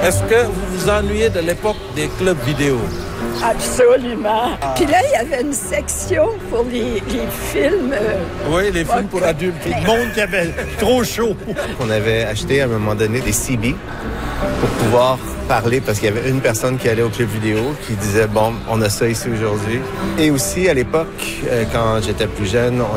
Est-ce que vous vous ennuyez de l'époque des clubs vidéo? Absolument. Puis là, il y avait une section pour les films. Oui, les films pour adultes. Le monde qui avait trop chaud. On avait acheté à un moment donné des CB pour pouvoir parler parce qu'il y avait une personne qui allait au club vidéo qui disait, bon, on a ça ici aujourd'hui. Et aussi, à l'époque, quand j'étais plus jeune,